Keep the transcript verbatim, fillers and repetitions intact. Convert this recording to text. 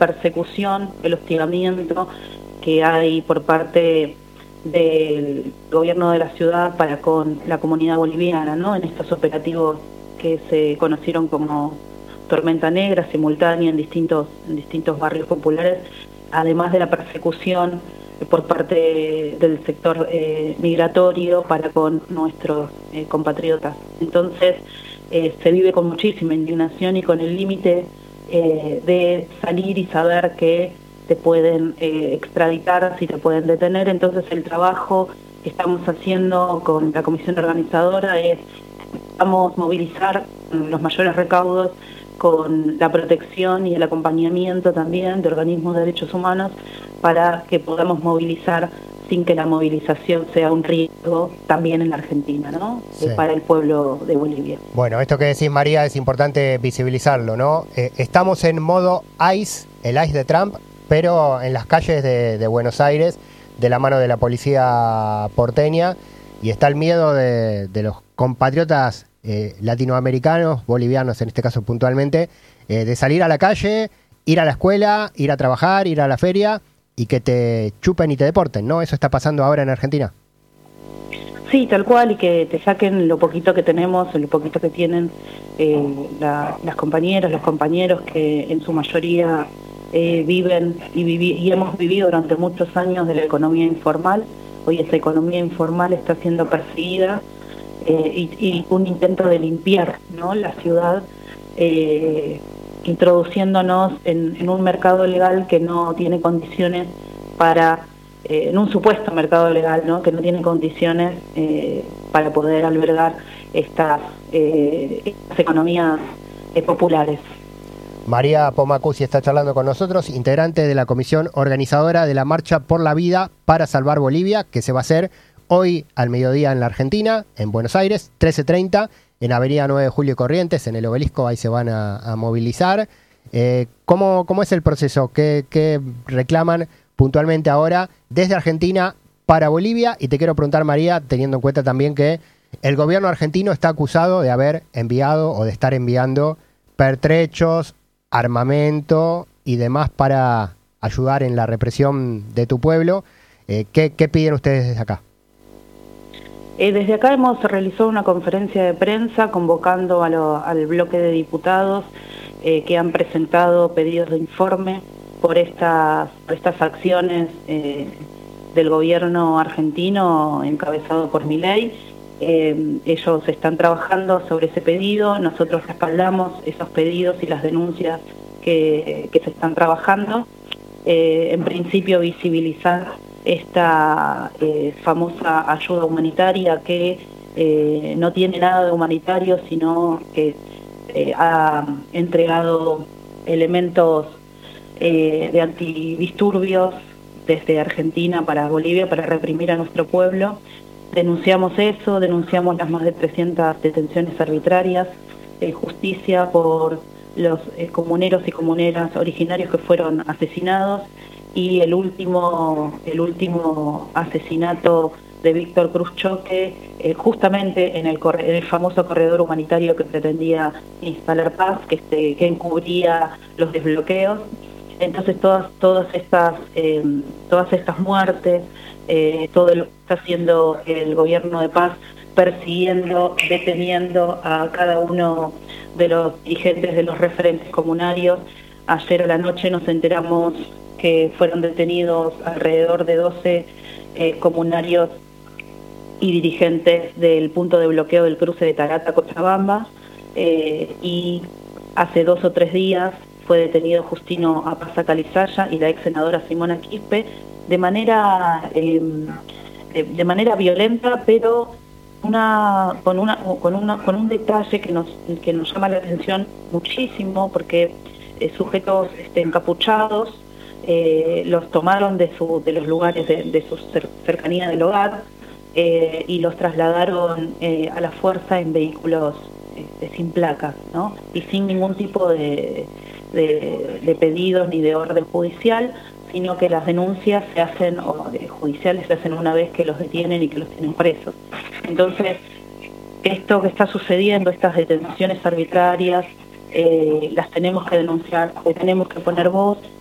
persecución, el hostigamiento que hay por parte del gobierno de la ciudad para con la comunidad boliviana, ¿no? En estos operativos que se conocieron como Tormenta Negra, simultánea en distintos, en distintos barrios populares, además de la persecución por parte del sector eh, migratorio para con nuestros eh, compatriotas. Entonces eh, se vive con muchísima indignación y con el límite eh, de salir y saber que te pueden eh, extraditar, si te pueden detener. Entonces el trabajo que estamos haciendo con la comisión organizadora es, vamos a movilizar los mayores recaudos con la protección y el acompañamiento también de organismos de derechos humanos para que podamos movilizar sin que la movilización sea un riesgo también en la Argentina, ¿no? Sí. Para el pueblo de Bolivia. Bueno, esto que decís, María, es importante visibilizarlo, ¿no? Eh, estamos en modo ICE, el ICE de Trump, pero en las calles de, de Buenos Aires, de la mano de la policía porteña, y está el miedo de, de los compatriotas eh, latinoamericanos, bolivianos en este caso puntualmente, eh, de salir a la calle, ir a la escuela, ir a trabajar, ir a la feria, y que te chupen y te deporten, ¿no? ¿Eso está pasando ahora en Argentina? Sí, tal cual, y que te saquen lo poquito que tenemos, lo poquito que tienen eh, la, las compañeras, los compañeros que en su mayoría eh, viven y, vivi y hemos vivido durante muchos años de la economía informal. Hoy esa economía informal está siendo perseguida eh, y, y un intento de limpiar, ¿no?, la ciudad, eh, introduciéndonos en, en un mercado legal que no tiene condiciones para, eh, en un supuesto mercado legal, ¿no?, que no tiene condiciones eh, para poder albergar estas, eh, estas economías eh, populares. María Pomacuzzi está charlando con nosotros, integrante de la comisión organizadora de la Marcha por la Vida para Salvar Bolivia, que se va a hacer hoy al mediodía en la Argentina, en Buenos Aires, trece treinta, en Avenida nueve de Julio y Corrientes, en el Obelisco, ahí se van a, a movilizar. Eh, ¿cómo, ¿Cómo es el proceso? ¿Qué, qué reclaman puntualmente ahora desde Argentina para Bolivia? Y te quiero preguntar, María, teniendo en cuenta también que el gobierno argentino está acusado de haber enviado o de estar enviando pertrechos, armamento y demás para ayudar en la represión de tu pueblo. Eh, ¿qué, ¿Qué piden ustedes desde acá? Eh, desde acá hemos realizado una conferencia de prensa convocando a lo, al bloque de diputados eh, que han presentado pedidos de informe por estas, por estas acciones eh, del gobierno argentino encabezado por Milei. Eh, ellos están trabajando sobre ese pedido, nosotros respaldamos esos pedidos y las denuncias que, que se están trabajando. Eh, en principio visibilizar esta eh, famosa ayuda humanitaria que eh, no tiene nada de humanitario, sino que eh, ha entregado elementos eh, de antidisturbios desde Argentina para Bolivia para reprimir a nuestro pueblo. Denunciamos eso, denunciamos las más de trescientas detenciones arbitrarias, eh, justicia por los eh, comuneros y comuneras originarios que fueron asesinados, y el último, el último asesinato de Víctor Cruz Choque, eh, justamente en el, en el famoso corredor humanitario que pretendía instalar paz, que, este, que encubría los desbloqueos. Entonces todas, todas, estas, eh, todas estas muertes, eh, todo lo que está haciendo el gobierno de paz, persiguiendo, deteniendo a cada uno de los dirigentes de los referentes comunarios. Ayer a la noche nos enteramos que fueron detenidos alrededor de doce eh, comunarios y dirigentes del punto de bloqueo del cruce de Tarata-Cochabamba, eh, y hace dos o tres días fue detenido Justino Apaza Calizaya y la ex senadora Simona Quispe de manera, eh, de, de manera violenta, pero una, con, una, con, una, con un detalle que nos, que nos llama la atención muchísimo, porque eh, sujetos este, encapuchados Eh, los tomaron de, su, de los lugares de, de su cer cercanía del hogar eh, y los trasladaron eh, a la fuerza en vehículos este, sin placas, ¿no?, y sin ningún tipo de, de, de pedidos ni de orden judicial, sino que las denuncias se hacen, o de judiciales se hacen una vez que los detienen y que los tienen presos. Entonces, esto que está sucediendo, estas detenciones arbitrarias, eh, las tenemos que denunciar, le tenemos que poner voz.